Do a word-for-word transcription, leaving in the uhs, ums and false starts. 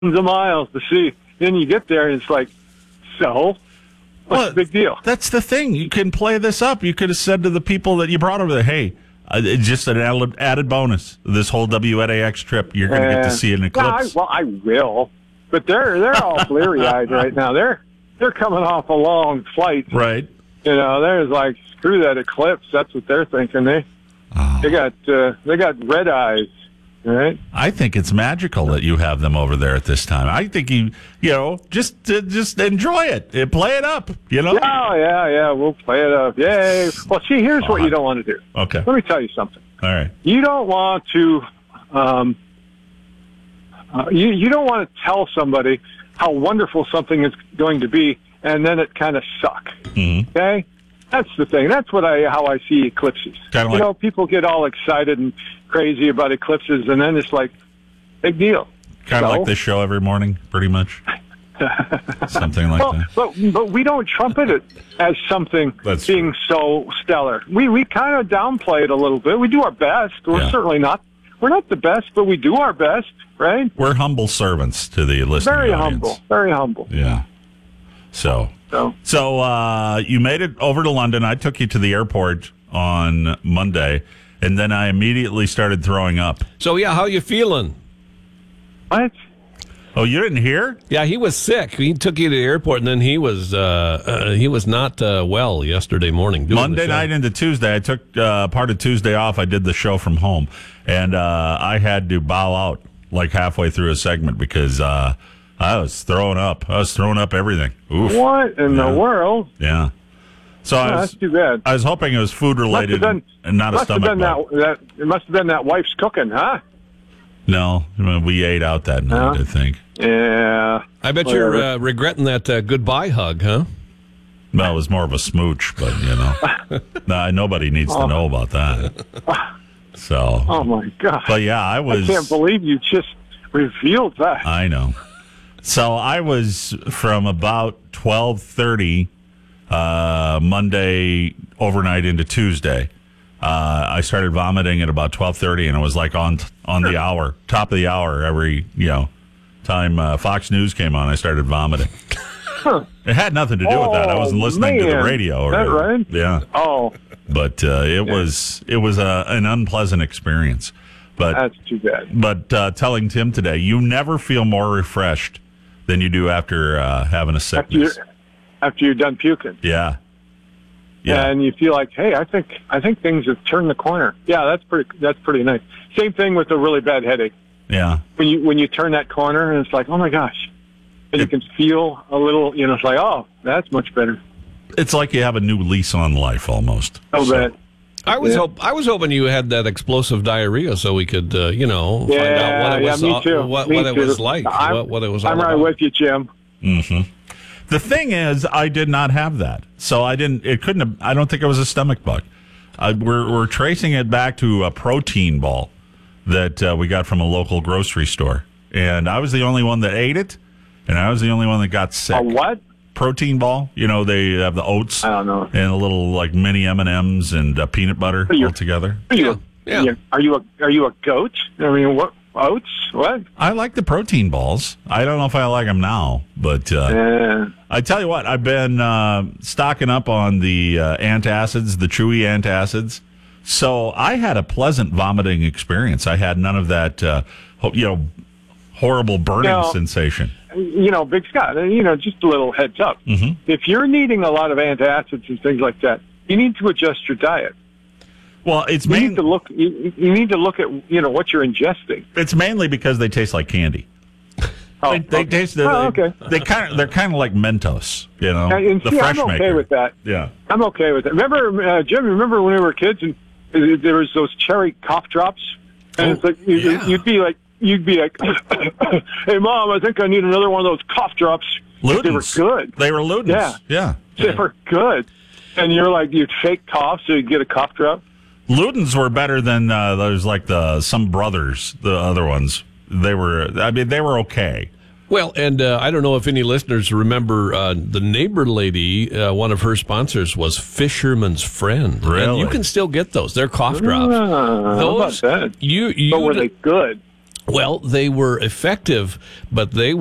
of miles to see. Then you get there, and it's like, so what's well, the big deal? That's the thing. You can play this up. You could have said to the people that you brought over there, hey, uh, it's just an added, added bonus. This whole W N A X trip, you're going to get to see an eclipse. Yeah, I, well, I will, but they're they're all bleary-eyed right now. They're they're coming off a long flight, right? You know, they're like, screw that eclipse. That's what they're thinking. They oh. they got uh, they got red eyes. Right. I think it's magical that you have them over there at this time. I think you, you know, just uh, just enjoy it, uh, play it up. You know. Yeah, yeah, yeah. We'll play it up. Yay! Well, see, here's what you don't want to do. Okay. Let me tell you something. All right. You don't want to, um, uh, you you don't want to tell somebody how wonderful something is going to be, and then it kind of suck. Mm-hmm. Okay. That's the thing. That's what I how I see eclipses. Kind of you like, know, people get all excited and crazy about eclipses, and then it's like, big deal. Kind of so, like this show every morning, pretty much. Something like well, that. But but we don't trumpet it as something That's being true. so stellar. We we kind of downplay it a little bit. We do our best. We're Yeah. certainly not. We're not the best, but we do our best, right? We're humble servants to the listening Very audience. humble. Very humble. Yeah. So. So, so uh, you made it over to London. I took you to the airport on Monday, and then I immediately started throwing up. So, yeah, how you feeling? what? Oh, you didn't hear? Yeah, he was sick. He took you to the airport, and then he was uh, uh, he was not uh, well yesterday morning. Doing Monday night into Tuesday, I took uh, part of Tuesday off. I did the show from home, and uh, I had to bow out like halfway through a segment because uh, I was throwing up. I was throwing up everything. Oof. What in Yeah. the world? Yeah. So Oh, I was, that's too bad. I was hoping it was food related been- and not a Must have stomach been bug. that, that. It must have been that wife's cooking, huh? No, we ate out that night, No? I think. Yeah. I bet Whatever. you're uh, regretting that uh, goodbye hug, huh? Well, it was more of a smooch, but, you know. nah, nobody needs to know about that. So. Oh my God. But, yeah, I was. I can't believe you just revealed that. I know. So I was from about twelve thirty uh, Monday overnight into Tuesday. Uh, I started vomiting at about twelve thirty, and it was like on on the hour, top of the hour every you know time uh, Fox News came on. I started vomiting. Huh. It had nothing to do with that. I wasn't Oh, listening to the man. radio. Or Is that right? Yeah. Oh, But uh, it was it was a, an unpleasant experience. But that's too bad. but uh, telling Tim today, you never feel more refreshed than you do after uh, having a After you're, sickness. after you're done puking. Yeah. Yeah. And you feel like, hey, I think I think things have turned the corner. Yeah, that's pretty that's pretty nice. Same thing with a really bad headache. Yeah. When you when you turn that corner and it's like, oh my gosh, and you can feel a little, you know, it's like, oh, that's much better. It's like you have a new lease on life almost. Oh, So- bad. I was Yeah. hope I was hoping you had that explosive diarrhea so we could, uh, you know, find Yeah, out what it was, yeah, me uh, too. what, Me what it too. was like, I'm, what, what it was all I'm right about. with you, Jim. Mm-hmm. The thing is, I did not have that, so I didn't. It couldn't have. I don't think it was a stomach bug. Uh, we're we're tracing it back to a protein ball that uh, we got from a local grocery store, and I was the only one that ate it, and I was the only one that got sick. A what? Protein ball. You know, they have the oats I don't know. and a little like mini M and M's and uh, peanut butter you- all together. Are you, Yeah. you- Are you a Are you a goat? I mean, what oats? What? I like the protein balls. I don't know if I like them now, but uh, Uh, I tell you what, I've been uh, stocking up on the uh, antacids, the chewy antacids. So I had a pleasant vomiting experience. I had none of that, uh, ho- you know, horrible burning No. sensation. you know, Big Scott. You know, just a little heads up. Mhm. If you're needing a lot of antacids and things like that, you need to adjust your diet. Well, it's You main, need to look. You, you need to look at you know what you're ingesting. it's mainly because they taste like candy. Oh, They, they okay. taste. Oh, they, okay. They kind of. They're kind of like Mentos. You know, And, and the see, fresh I'm okay maker. with that. Yeah. I'm okay with it. Remember, uh, Jim? Remember when we were kids and uh, there was those cherry cough drops, and Oh, it's like you, yeah. you'd be like, you'd be like, "Hey, Mom, I think I need another one of those cough drops." Ludens. They were good. They were Ludens. Yeah. Yeah. They were good. And you're like, you'd fake cough so you get a cough drop. Ludens were better than uh, those, like the some brothers, the other ones. They were. I mean, they were okay. Well, and uh, I don't know if any listeners remember uh, the neighbor lady. Uh, one of her sponsors was Fisherman's Friend. Really? And you can still get those. They're cough drops. Ah, how those about that? you you But were they good? Well, they were effective, but they